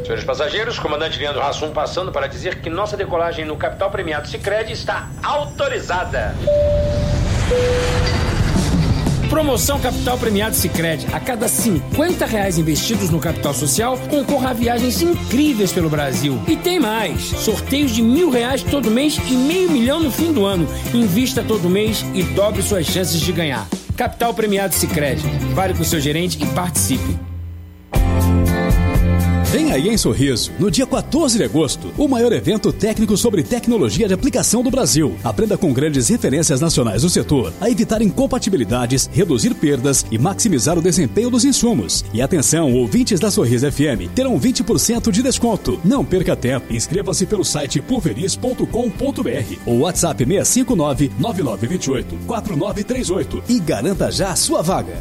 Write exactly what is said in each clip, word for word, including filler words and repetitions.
Senhores passageiros, comandante Leandro Hassum passando para dizer que nossa decolagem no Capital Premiado Sicredi está autorizada. Promoção Capital Premiado Sicredi. A cada cinquenta reais investidos no capital social, concorra a viagens incríveis pelo Brasil. E tem mais. Sorteios de mil reais todo mês e meio milhão no fim do ano. Invista todo mês e dobre suas chances de ganhar. Capital Premiado Sicredi. Fale com o seu gerente e participe. Vem aí em Sorriso, no dia quatorze de agosto, o maior evento técnico sobre tecnologia de aplicação do Brasil. Aprenda com grandes referências nacionais do setor a evitar incompatibilidades, reduzir perdas e maximizar o desempenho dos insumos. E atenção, ouvintes da Sorriso F M terão vinte por cento de desconto. Não perca tempo. Inscreva-se pelo site pulveris ponto com ponto b r ou WhatsApp seis cinco nove, nove nove dois oito, quatro nove três oito e garanta já a sua vaga.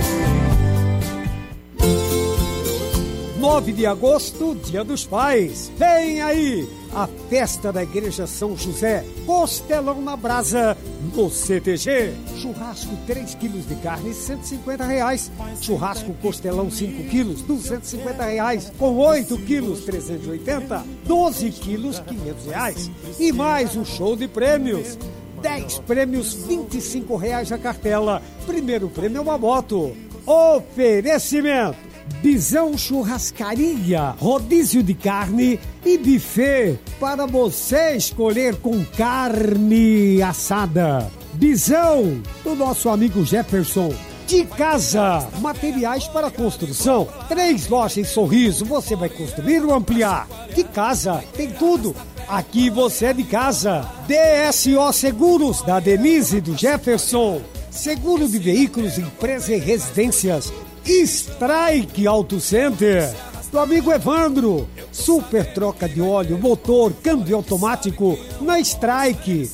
nove de agosto, Dia dos Pais. Vem aí a festa da Igreja São José. Costelão na brasa no C T G. Churrasco três quilos de carne, cento e cinquenta reais. Churrasco costelão cinco quilos, duzentos e cinquenta reais. Com oito quilos, trezentos e oitenta. doze quilos, quinhentos reais. E mais um show de prêmios. dez prêmios, vinte e cinco reais a cartela. Primeiro prêmio é uma moto. Oferecimento: Bisão Churrascaria, rodízio de carne e buffet para você escolher com carne assada. Bisão, do nosso amigo Jefferson. De Casa, materiais para construção. Três lojas em Sorriso, você vai construir ou ampliar. De Casa, tem tudo. Aqui você é de casa. D S O Seguros, da Denise e do Jefferson. Seguro de veículos, empresa e residências. Strike Auto Center, do amigo Evandro. Super troca de óleo, motor, câmbio automático na Strike.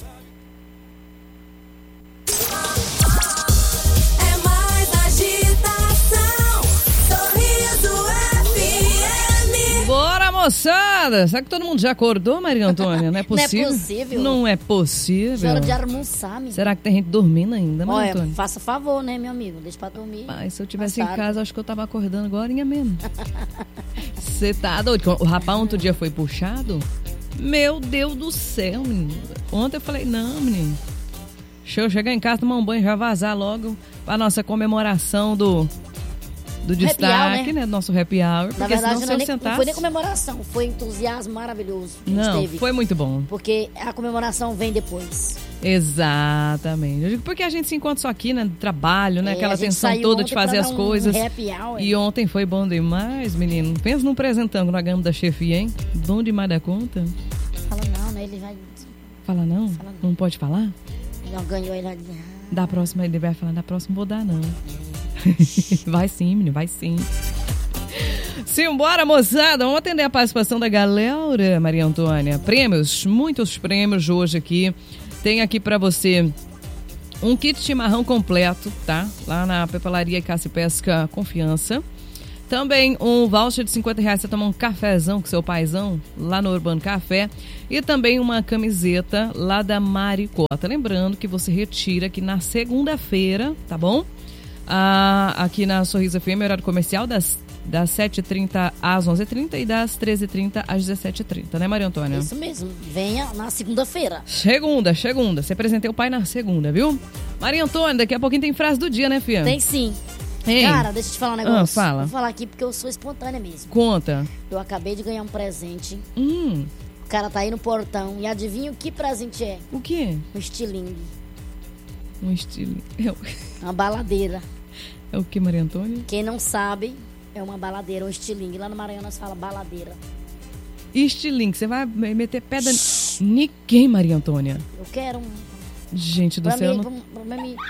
É mais agitação, Sorriso F M. Bora, moçada! Será que todo mundo já acordou, Maria Antônia? Não é possível? Não é possível. Não é possível. Hora de almoçar, menina. Será que tem gente dormindo ainda, Maria Olha, Antônia? faça favor, né, meu amigo? Deixa pra dormir. Pai, se eu tivesse Passado. em casa, acho que eu tava acordando agora mesmo. Você tá doido? O rapaz outro dia foi puxado? Meu Deus do céu, menino. Ontem eu falei, não, menino. Deixa eu chegar em casa, tomar um banho e já vazar logo pra nossa comemoração do... Do destaque, Happy hour, né? Do nosso happy hour. Na Porque verdade, senão, não, se eu nem, sentasse... não foi nem comemoração, foi entusiasmo maravilhoso que a gente Não, teve. foi muito bom. Porque a comemoração vem depois. Exatamente. Eu digo porque a gente se encontra só aqui, né? Do trabalho, né? É, Aquela a gente tensão saiu toda de ontem fazer pra as dar um coisas. happy hour. E ontem foi bom demais, menino. Pensa num presentão na gama da chefia, hein? Bom demais da conta. Fala não, né? Ele vai... Fala não? Fala não. Não pode falar? Não ganhou ele. Da próxima ele vai falar, da próxima vou dar não. Vai sim, menino, vai sim. Simbora, moçada, vamos atender a participação da galera, Maria Antônia. Prêmios, muitos prêmios hoje aqui. Tem aqui pra você um kit chimarrão completo, tá? Lá na Papelaria Caça e Pesca Confiança. Também um voucher de cinquenta reais, você toma um cafezão com seu paizão lá no Urbano Café. E também uma camiseta lá da Maricota. Lembrando que você retira aqui na segunda-feira, tá bom? Ah, aqui na Sorriso F M, horário comercial das, das sete e trinta às onze e trinta e das treze e trinta às dezessete e trinta, né, Maria Antônia? Isso mesmo, venha na segunda-feira. Segunda, segunda. Você apresentei o pai na segunda, viu? Maria Antônia, daqui a pouquinho tem frase do dia, né, filha? Tem sim. Ei. Cara, deixa eu te falar um negócio. Ah, fala. Vou falar aqui porque eu sou espontânea mesmo. Conta. Eu acabei de ganhar um presente. Hum. O cara tá aí no portão e adivinha o que presente é? O quê? Um estilingue. Um estilo. É o, Uma baladeira. é o que, Maria Antônia? Quem não sabe, é uma baladeira, um estilingue. Lá no Maranhão nós fala baladeira. Estilingue, você vai meter pedra... Ninguém, Maria Antônia. Eu quero um... Gente do Pra céu. mim, não... pra, pra mim...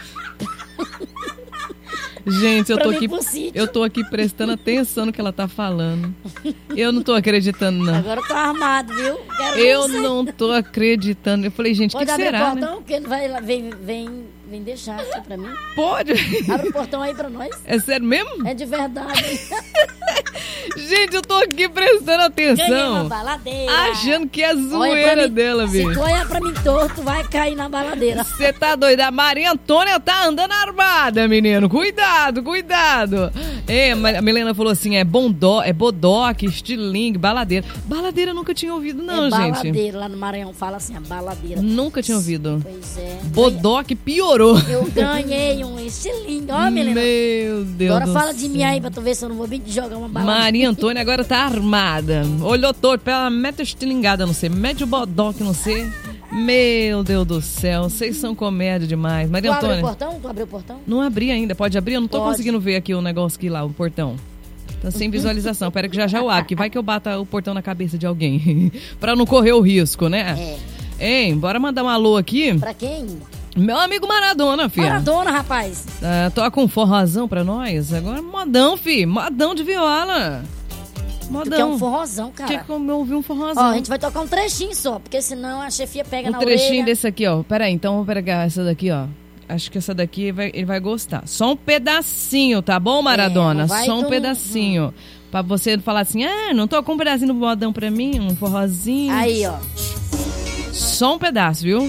Gente, eu Pra tô mim, aqui, pro sítio. eu tô aqui prestando atenção no que ela tá falando. Eu não tô acreditando, não. Agora eu tô armado, viu? Quero Eu você. não tô acreditando. Eu falei, gente, o que Pode abrir será, o portão, né? porque ele vai lá, vem, vem, vem deixar aqui pra mim. Pode? Abre o portão aí pra nós. É sério mesmo? É de verdade. Gente, eu tô aqui prestando Ganhei uma atenção. baladeira. Achando que é Olha pra zoeira mim, dela, se bicho. tu olhar pra mim torto, vai cair na baladeira. Você tá doida? A Maria Antônia tá andando armada, menino. Cuidado, cuidado. É, a Milena falou assim, é bondó, é bodoque, estilingue, baladeira. Baladeira eu nunca tinha ouvido não, é gente. Baladeira, lá no Maranhão fala assim, a baladeira. Nunca tinha ouvido. Pois é. Bodoque piorou. Eu ganhei um estilingue, ó, Milena. Meu Deus Agora do fala céu. de mim aí pra tu ver se eu não vou vir jogar uma baladeira. Maria Antônia agora tá armada. Olhou todo, ela mete a estilingada, não sei, mete o bodoque, não sei. Meu Deus do céu, vocês são comédia demais. Maria Tu Antônia. abriu o portão? Tu abriu o portão? Não abri ainda, pode abrir? Eu não tô Pode. conseguindo ver aqui o negócio aqui lá, o portão. Tá sem visualização. Pera que já já eu abro, que vai que eu bata o portão na cabeça de alguém. Pra não correr o risco, né? É. Hein, bora mandar um alô aqui. Pra quem? Meu amigo Maradona, filha. Maradona, rapaz. Ah, toca um forrozão pra nós. Agora modão, fi. Modão de viola. Modão. Tu quer um forrozão, cara. Quer como eu ouvi um forrozão. Ó, a gente vai tocar um trechinho só, porque senão a chefia pega um na trechinho orelha. desse aqui, ó. Pera aí, então vou pegar essa daqui, ó. Acho que essa daqui vai, ele vai gostar. Só um pedacinho, tá bom, Maradona? É, vai Só um tu- pedacinho. Hum. Pra você falar assim, ah, não tô com um pedacinho do modão pra mim, um forrozinho. Aí, ó. Só um pedaço, viu?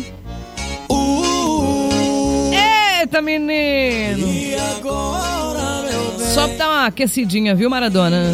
Uh, Eita, menino! E agora, meu bem? Só pra dar uma aquecidinha, viu, Maradona?